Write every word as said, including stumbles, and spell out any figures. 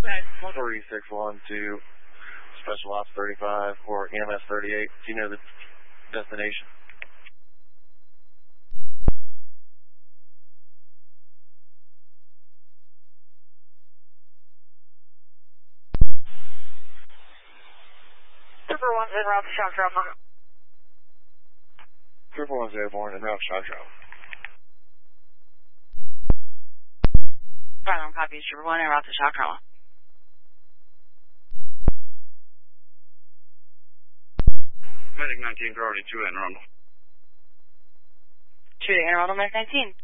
three six one two, Special Ops thirty-five or E M S thirty-eight. Do you know the destination? Trooper one en route to shock trauma. Trooper one zero four en route to shock trauma. Final copy, Trooper one en route to shock trauma. Medic nineteen, priority two and Arundel. two to Arundel, Medic nineteen.